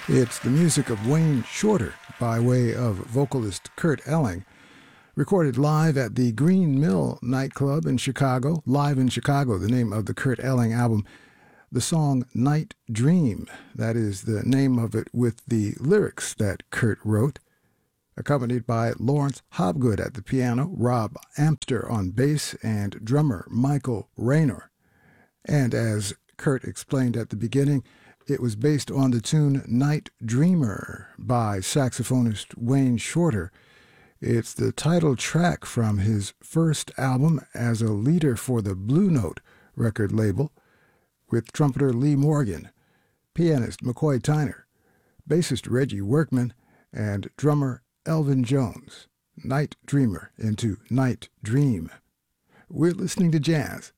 It's the music of Wayne Shorter by way of vocalist Kurt Elling, recorded live at the Green Mill nightclub in Chicago. Live in Chicago, the name of the Kurt Elling album. The song Night Dream, that is the name of it with the lyrics that Kurt wrote, accompanied by Lawrence Hobgood at the piano, Rob Amster on bass, and drummer Michael Raynor. And as Kurt explained at the beginning, it was based on the tune Night Dreamer by saxophonist Wayne Shorter. It's the title track from his first album as a leader for the Blue Note record label, with trumpeter Lee Morgan, pianist McCoy Tyner, bassist Reggie Workman, and drummer Elvin Jones. Night Dreamer into Night Dream. We're listening to jazz